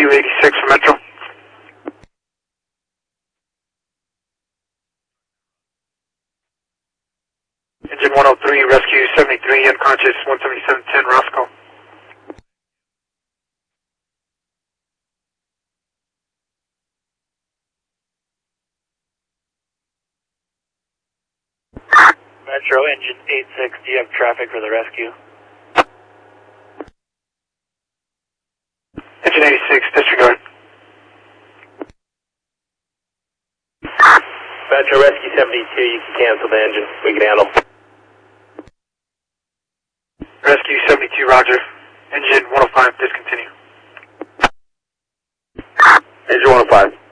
Rescue 86 for Metro. Engine 103, Rescue 73, unconscious, 17710 Roscoe. Metro, engine 86, do you have traffic for the rescue? Engine 86, disregard. Metro, rescue 72, you can cancel the engine, we can handle. Rescue 72, roger. Engine 105, discontinue. Engine 105.